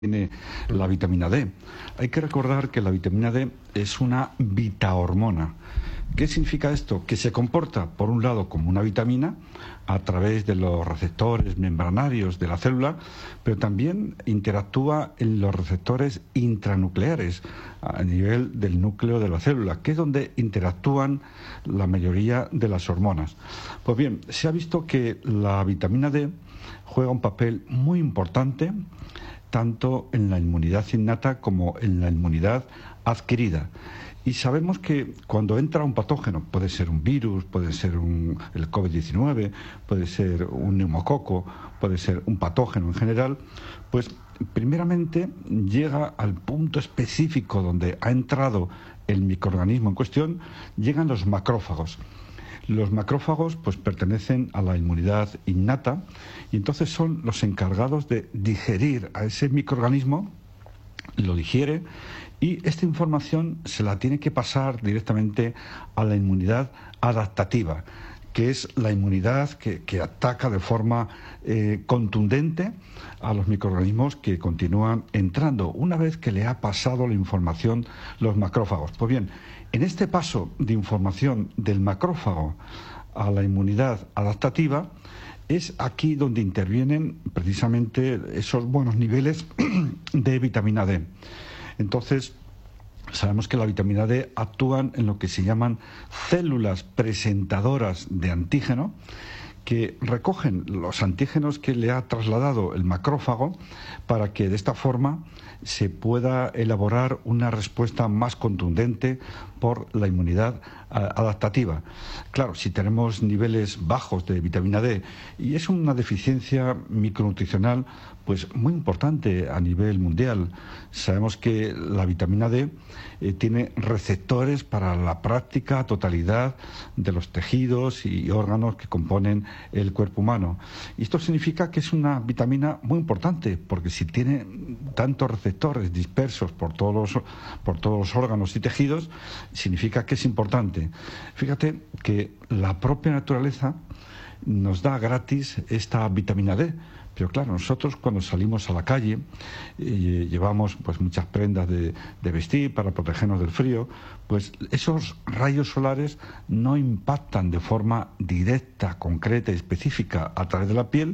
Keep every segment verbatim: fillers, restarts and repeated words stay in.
tiene la vitamina D. Hay que recordar que la vitamina D es una vitahormona. ¿Qué significa esto? Que se comporta, por un lado, como una vitamina a través de los receptores membranarios de la célula, pero también interactúa en los receptores intranucleares, a nivel del núcleo de la célula, que es donde interactúan la mayoría de las hormonas. Pues bien, se ha visto que la vitamina D juega un papel muy importante tanto en la inmunidad innata como en la inmunidad adquirida. Y sabemos que cuando entra un patógeno, puede ser un virus, puede ser un, el COVID diecinueve, puede ser un neumococo, puede ser un patógeno en general, pues primeramente llega al punto específico donde ha entrado el microorganismo en cuestión, llegan los macrófagos. Los macrófagos pues pertenecen a la inmunidad innata y entonces son los encargados de digerir a ese microorganismo, lo digiere y esta información se la tiene que pasar directamente a la inmunidad adaptativa, que es la inmunidad que, que ataca de forma eh, contundente a los microorganismos que continúan entrando una vez que le ha pasado la información los macrófagos. Pues bien, en este paso de información del macrófago a la inmunidad adaptativa es aquí donde intervienen precisamente esos buenos niveles de vitamina D. Entonces, sabemos que la vitamina D actúan en lo que se llaman células presentadoras de antígeno, que recogen los antígenos que le ha trasladado el macrófago para que de esta forma se pueda elaborar una respuesta más contundente por la inmunidad adaptativa. Claro, si tenemos niveles bajos de vitamina D y es una deficiencia micronutricional pues muy importante a nivel mundial. Sabemos que la vitamina D eh, tiene receptores para la práctica totalidad de los tejidos y órganos que componen el cuerpo humano. Y esto significa que es una vitamina muy importante, porque si tiene tantos receptores dispersos por todos los, por todos los órganos y tejidos, significa que es importante. Fíjate que la propia naturaleza nos da gratis esta vitamina D. Pero claro, nosotros cuando salimos a la calle eh, llevamos pues muchas prendas de, de vestir para protegernos del frío, pues esos rayos solares no impactan de forma directa, concreta y específica a través de la piel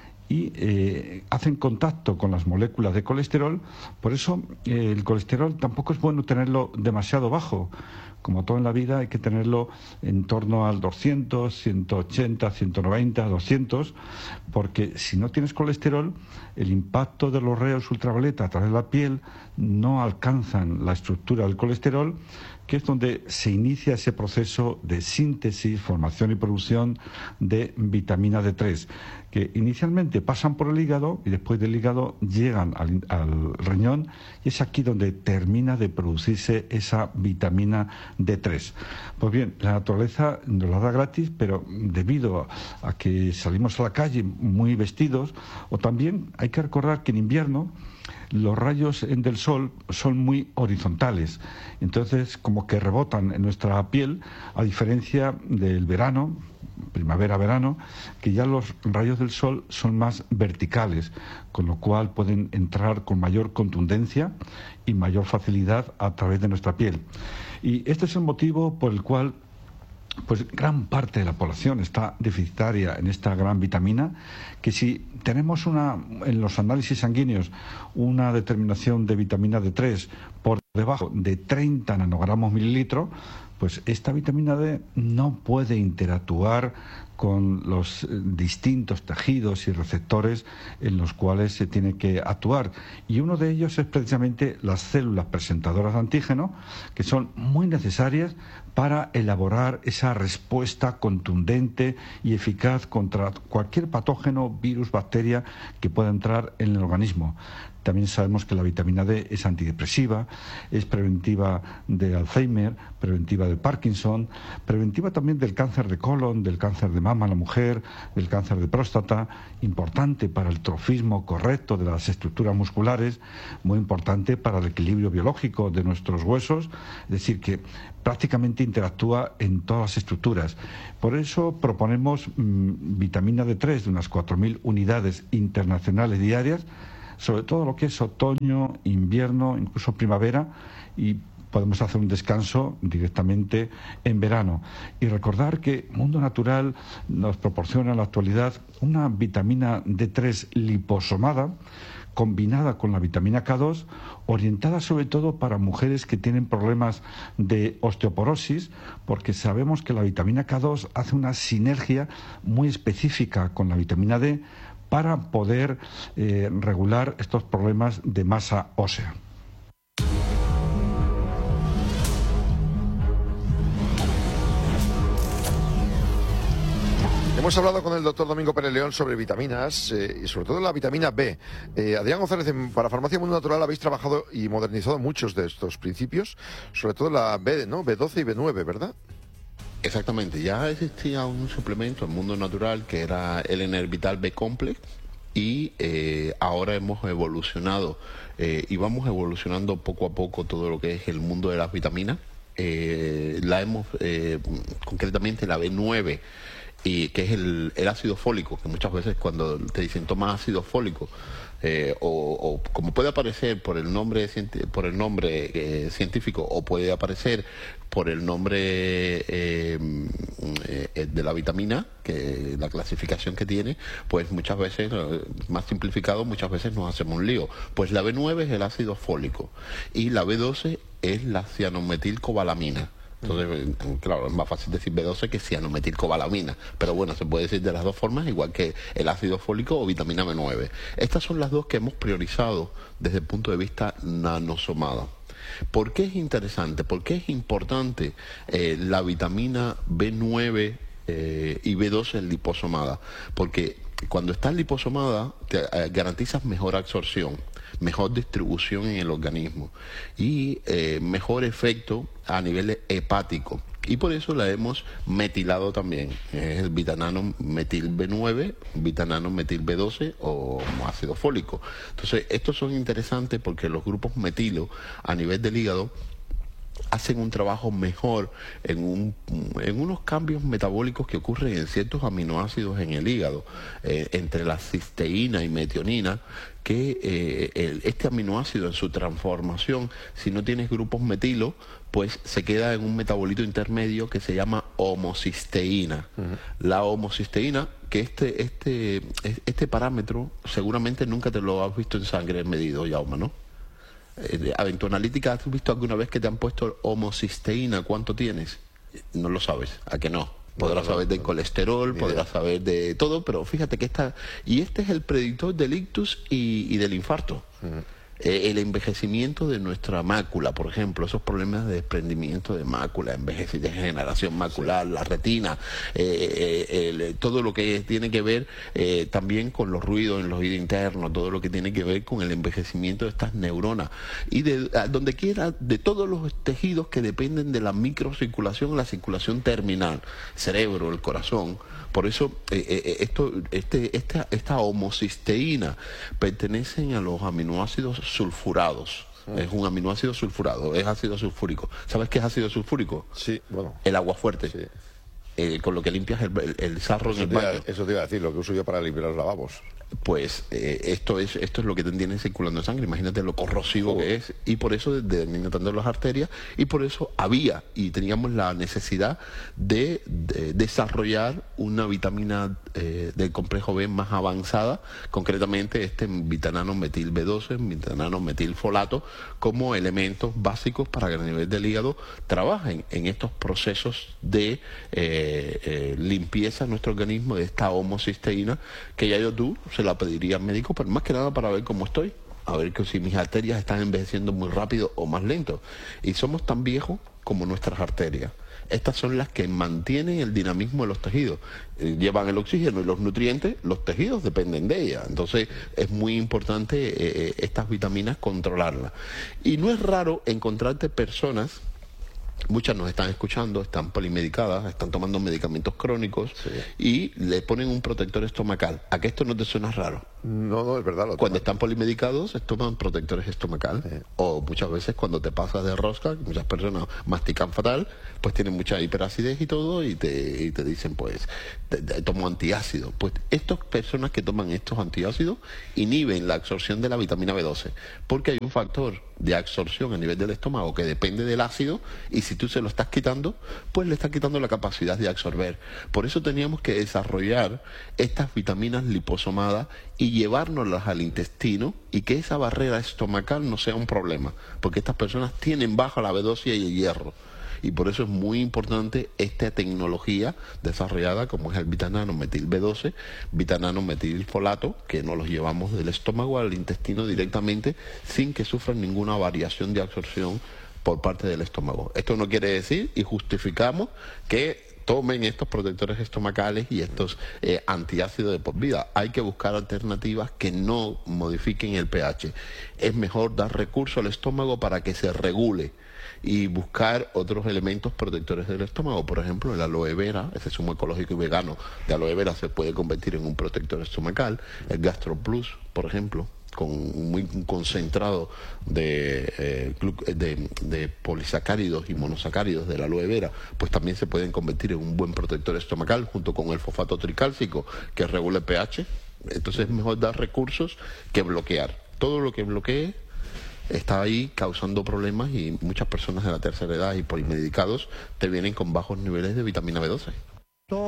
y eh, hacen contacto con las moléculas de colesterol. Por eso eh, el colesterol tampoco es bueno tenerlo demasiado bajo. Como todo en la vida hay que tenerlo en torno al doscientos, ciento ochenta, ciento noventa, doscientos, porque si no tienes colesterol, el impacto de los rayos ultravioleta a través de la piel no alcanzan la estructura del colesterol, que es donde se inicia ese proceso de síntesis, formación y producción de vitamina D tres, que inicialmente pasan por el hígado y después del hígado llegan al, al riñón y es aquí donde termina de producirse esa vitamina D tres. Pues bien, la naturaleza nos la da gratis, pero debido a que salimos a la calle muy vestidos, o también hay que recordar que en invierno los rayos del sol son muy horizontales, entonces como que rebotan en nuestra piel, a diferencia del verano, primavera-verano, que ya los rayos del sol son más verticales, con lo cual pueden entrar con mayor contundencia y mayor facilidad a través de nuestra piel. Y este es el motivo por el cual pues gran parte de la población está deficitaria en esta gran vitamina, que si tenemos una en los análisis sanguíneos una determinación de vitamina D tres por debajo de treinta nanogramos mililitro, pues esta vitamina D no puede interactuar con los distintos tejidos y receptores en los cuales se tiene que actuar. Y uno de ellos es precisamente las células presentadoras de antígeno, que son muy necesarias para elaborar esa respuesta contundente y eficaz contra cualquier patógeno, virus, bacteria que pueda entrar en el organismo. También sabemos que la vitamina D es antidepresiva, es preventiva de Alzheimer, preventiva de Parkinson, preventiva también del cáncer de colon, del cáncer de mama en la mujer, del cáncer de próstata, importante para el trofismo correcto de las estructuras musculares, muy importante para el equilibrio biológico de nuestros huesos, es decir, que prácticamente interactúa en todas las estructuras. Por eso proponemos mmm, vitamina D tres de unas cuatro mil unidades internacionales diarias, sobre todo lo que es otoño, invierno, incluso primavera, y podemos hacer un descanso directamente en verano. Y recordar que Mundo Natural nos proporciona en la actualidad una vitamina D tres liposomada, combinada con la vitamina K dos, orientada sobre todo para mujeres que tienen problemas de osteoporosis, porque sabemos que la vitamina K dos hace una sinergia muy específica con la vitamina D para poder eh, regular estos problemas de masa ósea. Hemos hablado con el doctor Domingo Pérez León sobre vitaminas eh, y sobre todo la vitamina B. Eh, Adrián González, en, para Farmacia Mundo Natural habéis trabajado y modernizado muchos de estos principios, sobre todo la B, ¿no? B doce y B nueve, ¿verdad? Exactamente, ya existía un suplemento en Mundo Natural que era el Enervital B Complex y eh, ahora hemos evolucionado eh, y vamos evolucionando poco a poco todo lo que es el mundo de las vitaminas. Eh, la hemos, eh, concretamente la B nueve, y que es el, el ácido fólico, que muchas veces cuando te dicen toma ácido fólico, eh, o, o como puede aparecer por el nombre por el nombre eh, científico, o puede aparecer por el nombre eh, eh, de la vitamina, que la clasificación que tiene, pues muchas veces, más simplificado, muchas veces nos hacemos un lío. Pues la B nueve es el ácido fólico y la B doce es la cianometilcobalamina. Entonces, claro, es más fácil decir B doce que cianometilcobalamina, pero bueno, se puede decir de las dos formas, igual que el ácido fólico o vitamina B nueve. Estas son las dos que hemos priorizado desde el punto de vista nanosomada. ¿Por qué es interesante? ¿Por qué es importante eh, la vitamina B nueve eh, y B doce liposomada? Porque cuando está liposomada te eh, garantizas mejor absorción, mejor distribución en el organismo y eh, mejor efecto a nivel hepático. Y por eso la hemos metilado también. Es el vitanano metil B nueve, vitanano metil B doce o ácido fólico. Entonces, estos son interesantes porque los grupos metilo a nivel del hígado hacen un trabajo mejor en, un, en unos cambios metabólicos que ocurren en ciertos aminoácidos en el hígado, eh, entre la cisteína y metionina, que eh, el, este aminoácido en su transformación, si no tienes grupos metilo, pues se queda en un metabolito intermedio que se llama homocisteína. Uh-huh. La homocisteína, que este, este, este parámetro seguramente nunca te lo has visto en sangre medido, Jaume, ¿no? Eh, en tu analítica, ¿has visto alguna vez que te han puesto homocisteína? ¿Cuánto tienes? No lo sabes, ¿a que no? Podrás no, no, saber del no, colesterol, no, podrás saber de todo, pero fíjate que está... Y este es el predictor del ictus y, y del infarto. Uh-huh. Eh, el envejecimiento de nuestra mácula, por ejemplo, esos problemas de desprendimiento de mácula, envejecimiento, degeneración macular, sí. La retina, eh, eh, el, todo lo que tiene que ver eh, también con los ruidos en los oídos internos, todo lo que tiene que ver con el envejecimiento de estas neuronas y de a, donde quiera, de todos los tejidos que dependen de la microcirculación, la circulación terminal, cerebro, el corazón. Por eso eh, eh, esto, este, esta, esta homocisteína pertenecen a los aminoácidos sulfurados. Es un aminoácido sulfurado, es ácido sulfúrico. ¿Sabes qué es ácido sulfúrico? Sí, bueno. El agua fuerte. Sí. Eh, con lo que limpias el, el, el sarro eso en el baño. Iba, eso te iba a decir, lo que uso yo para limpiar los lavabos. Pues eh, esto es esto es lo que te tiene circulando en sangre. Imagínate lo corrosivo oh. que es. Y por eso terminando las arterias. Y por eso había y teníamos la necesidad de, de desarrollar una vitamina eh, del complejo B más avanzada. Concretamente este vitanano metil B doce, vitanano metil folato, como elementos básicos para que a nivel del hígado trabajen en estos procesos de eh, eh, limpieza de nuestro organismo, de esta homocisteína, que ya yo tú se la pediría al médico, pero más que nada para ver cómo estoy, a ver que si mis arterias están envejeciendo muy rápido o más lento. Y somos tan viejos como nuestras arterias. Estas son las que mantienen el dinamismo de los tejidos. Eh, llevan el oxígeno y los nutrientes, los tejidos dependen de ellas. Entonces es muy importante eh, estas vitaminas controlarlas. Y no es raro encontrarte personas, muchas nos están escuchando, están polimedicadas, están tomando medicamentos crónicos sí. y le ponen un protector estomacal. ¿A que esto no te suena raro? No, no, es verdad. Lo cuando toman. están polimedicados, se toman protectores estomacales. Sí. O muchas veces cuando te pasas de rosca, muchas personas mastican fatal, pues tienen mucha hiperacidez y todo, y te, y te dicen, pues, te, te tomo antiácido. Pues estas personas que toman estos antiácidos inhiben la absorción de la vitamina B doce, porque hay un factor de absorción a nivel del estómago que depende del ácido, y si tú se lo estás quitando, pues le estás quitando la capacidad de absorber. Por eso teníamos que desarrollar estas vitaminas liposomadas y llevárnoslas al intestino, y que esa barrera estomacal no sea un problema, porque estas personas tienen baja la B doce y el hierro. Y por eso es muy importante esta tecnología desarrollada como es el vitanano metil B doce, vitanano metil folato, que nos los llevamos del estómago al intestino directamente sin que sufran ninguna variación de absorción por parte del estómago. Esto no quiere decir, y justificamos, que tomen estos protectores estomacales y estos eh, antiácidos de por vida. Hay que buscar alternativas que no modifiquen el pH. Es mejor dar recurso al estómago para que se regule y buscar otros elementos protectores del estómago. Por ejemplo, el aloe vera, ese zumo ecológico y vegano de aloe vera se puede convertir en un protector estomacal. El Gastro Plus, por ejemplo, con un muy concentrado de, eh, de, de polisacáridos y monosacáridos de la aloe vera, pues también se pueden convertir en un buen protector estomacal, junto con el fosfato tricálcico, que regula el pH. Entonces es mejor dar recursos que bloquear. Todo lo que bloquee está ahí causando problemas, y muchas personas de la tercera edad y polimedicados te vienen con bajos niveles de vitamina B doce.